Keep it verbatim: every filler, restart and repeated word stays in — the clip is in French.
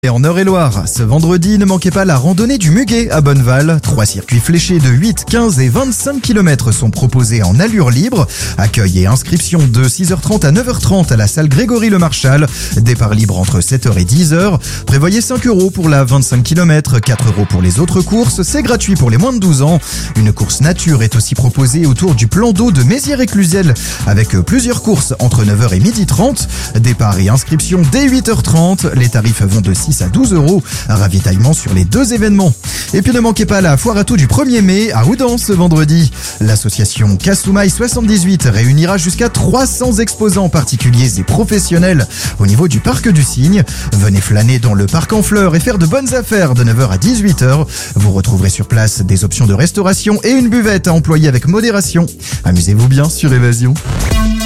Et en Eure-et-Loire, ce vendredi, ne manquez pas la randonnée du Muguet à Bonneval. Trois circuits fléchés de huit, quinze et vingt-cinq kilomètres sont proposés en allure libre. Accueil et inscription de six heures trente à neuf heures trente à la salle Grégory Le Marchal. Départ libre entre sept heures et dix heures. Prévoyez cinq euros pour la vingt-cinq kilomètres, quatre euros pour les autres courses. C'est gratuit pour les moins de douze ans. Une course nature est aussi proposée autour du plan d'eau de Mézières-Éclusiel avec plusieurs courses entre neuf heures et midi trente. Départ et inscription dès huit heures trente. Les tarifs vont de six à douze euros. Ravitaillement sur les deux événements. Et puis ne manquez pas la foire à tout du premier mai à Houdan ce vendredi. L'association Kasumai soixante-dix-huit réunira jusqu'à trois cents exposants particuliers et professionnels au niveau du parc du Cygne. Venez flâner dans le parc en fleurs et faire de bonnes affaires de neuf heures à dix-huit heures. Vous retrouverez sur place des options de restauration et une buvette à employer avec modération. Amusez-vous bien sur Évasion.